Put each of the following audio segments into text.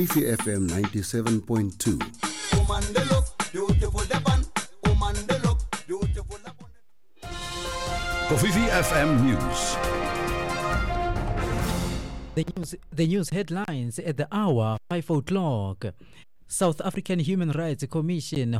FM 97.2. Kofifi FM News. The news headlines at the hour 5 o'clock. South African Human Rights Commission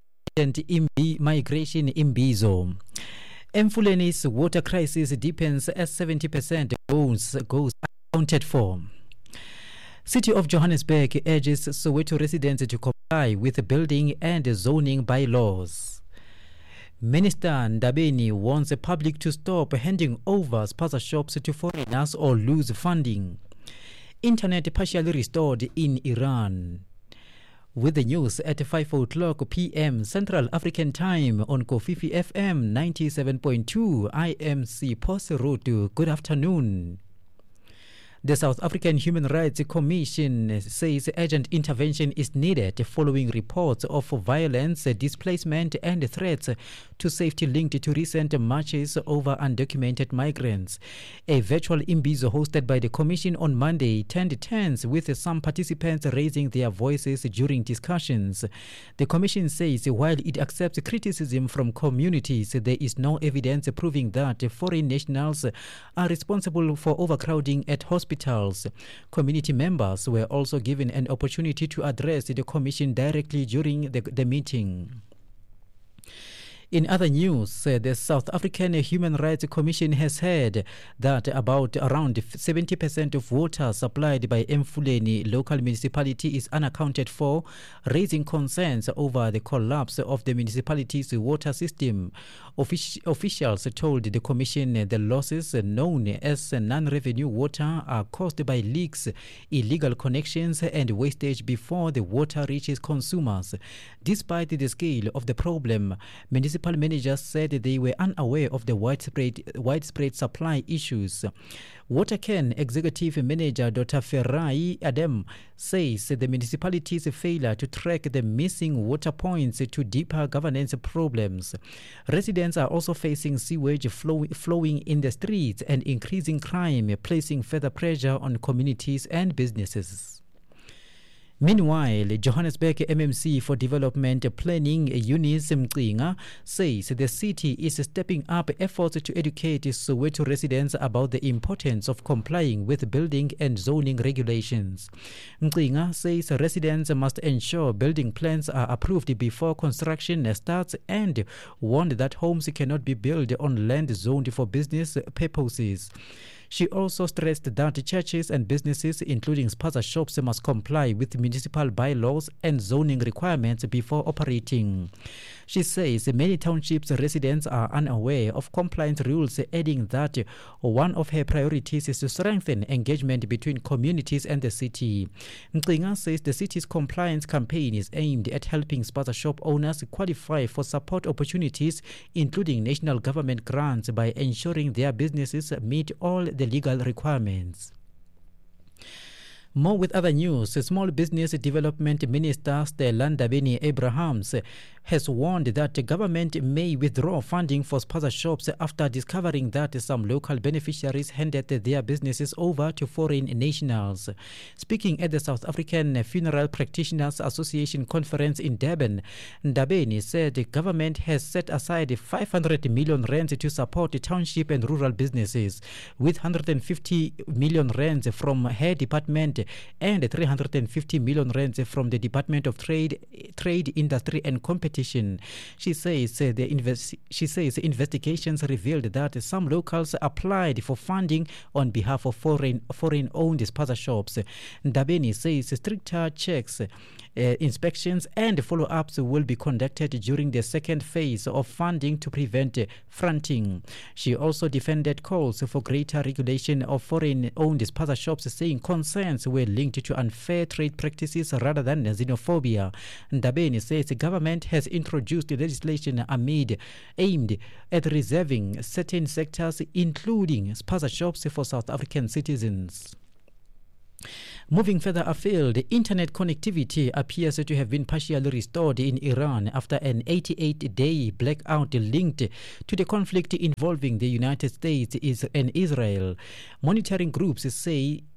migration in Imbizo. Emfulene's water crisis deepens as 70% goes accounted for. City of Johannesburg urges Soweto residents to comply with the building and zoning bylaws. Minister Ndabeni wants the public to stop handing over spaza shops to foreigners or lose funding. Internet partially restored in Iran. With the news at 5 o'clock p.m. Central African Time on Kofifi FM 97.2, I am Post Road. Good afternoon. The South African Human Rights Commission says urgent intervention is needed following reports of violence, displacement and threats to safety linked to recent marches over undocumented migrants. A virtual Imbizo hosted by the Commission on Monday turned tense with some participants raising their voices during discussions. The Commission says while it accepts criticism from communities, there is no evidence proving that foreign nationals are responsible for overcrowding at hospitals. Community members were also given an opportunity to address the Commission directly during the meeting. In other news, the South African Human Rights Commission has said that around 70% of water supplied by Emfuleni local municipality is unaccounted for, raising concerns over the collapse of the municipality's water system. Officials told the Commission the losses known as non-revenue water are caused by leaks, illegal connections and wastage before the water reaches consumers. Despite the scale of the problem, municipal managers said they were unaware of the widespread supply issues. Watercan Executive Manager Dr. Ferrai Adem says the municipality's failure to track the missing water points to deeper governance problems. Residents are also facing sewage flowing in the streets and increasing crime, placing further pressure on communities and businesses. Meanwhile, Johannesburg MMC for Development Planning Eunice Mcinga says the city is stepping up efforts to educate Soweto residents about the importance of complying with building and zoning regulations. Mcinga says residents must ensure building plans are approved before construction starts and warned that homes cannot be built on land zoned for business purposes. She also stressed that churches and businesses, including spaza shops, must comply with municipal bylaws and zoning requirements before operating. She says many townships residents are unaware of compliance rules, adding that one of her priorities is to strengthen engagement between communities and the city. Mcinga says the city's compliance campaign is aimed at helping spaza shop owners qualify for support opportunities, including national government grants, by ensuring their businesses meet all the legal requirements. More with other news. Small Business Development Minister Stella Ndabeni-Abrahams has warned that the government may withdraw funding for spaza shops after discovering that some local beneficiaries handed their businesses over to foreign nationals. Speaking at the South African Funeral Practitioners Association conference in Durban, Ndabeni said the government has set aside 500 million rand to support township and rural businesses, with 150 million rand from her department and 350 million rand from the Department of Trade, Industry and Competition. She says investigations revealed that some locals applied for funding on behalf of foreign-owned spaza shops. Ndabeni says stricter checks, inspections and follow-ups will be conducted during the second phase of funding to prevent fronting. She also defended calls for greater regulation of foreign-owned spaza shops, saying concerns were linked to unfair trade practices rather than xenophobia. Ndabeni says the government has introduced legislation aimed at reserving certain sectors, including spaza shops, for South African citizens. Moving further afield, internet connectivity appears to have been partially restored in Iran after an 88-day blackout linked to the conflict involving the United States and Israel. Monitoring groups say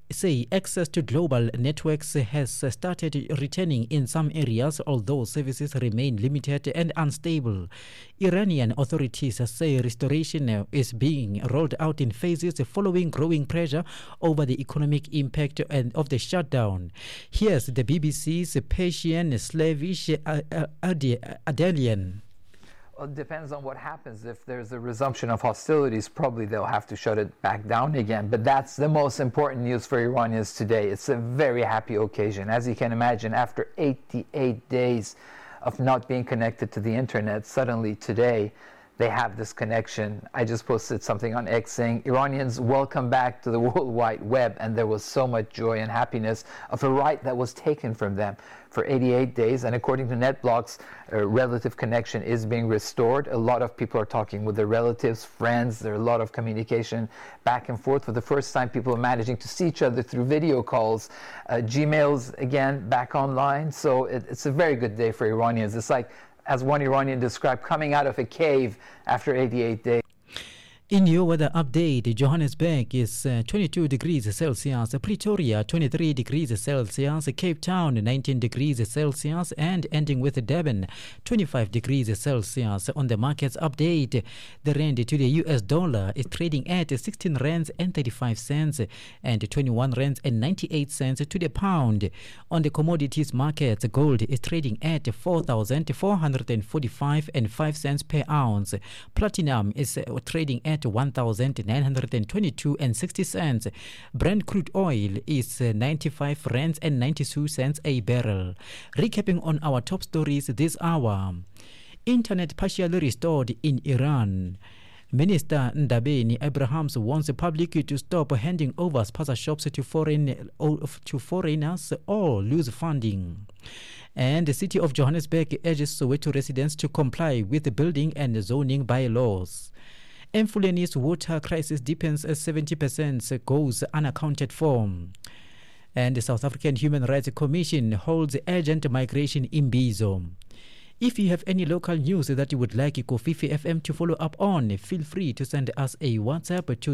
say access to global networks has started returning in some areas, although services remain limited and unstable. Iranian authorities say restoration is being rolled out in phases following growing pressure over the economic impact of the shutdown. Here's the BBC's Persian Slavish Adelian. Well, it depends on what happens. If there's a resumption of hostilities, probably they'll have to shut it back down again. But that's the most important news for Iranians today. It's a very happy occasion. As you can imagine, after 88 days of not being connected to the internet, suddenly today they have this connection. I just posted something on X saying, Iranians, welcome back to the World Wide Web. And there was so much joy and happiness of a right that was taken from them for 88 days. And according to NetBlocks, relative connection is being restored. A lot of people are talking with their relatives, friends. There's a lot of communication back and forth. For the first time, people are managing to see each other through video calls. Gmail's, again, back online. So it's a very good day for Iranians. It's like, as one Iranian described, coming out of a cave after 88 days. In your weather update, Johannesburg is 22 degrees Celsius, Pretoria 23 degrees Celsius, Cape Town 19 degrees Celsius, and ending with Durban 25 degrees Celsius. On the markets update, the rand to the US dollar is trading at 16 rands and 35 cents and 21 rands and 98 cents to the pound. On the commodities markets, gold is trading at 4,445 and 5 cents per ounce. Platinum is trading at 1,922 and 60 cents. Brent crude oil is 95 rands and 92 cents a barrel. Recapping on our top stories this hour. Internet partially restored in Iran. Minister Ndabeni Abrahams wants the public to stop handing over spaza shops to foreigners or lose funding. And the city of Johannesburg urges Soweto residents to comply with the building and zoning bylaws. Mfulene's water crisis deepens as 70% goes unaccounted for. And the South African Human Rights Commission holds urgent migration in Imbizo. If you have any local news that you would like Kofifi FM to follow up on, feel free to send us a WhatsApp to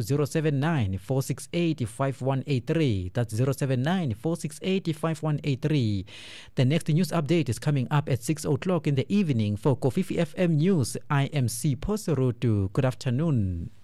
079-468-5183. That's 079-468-5183. The next news update is coming up at 6 o'clock in the evening. For Kofifi FM News, I am C. Poserotu. Good afternoon.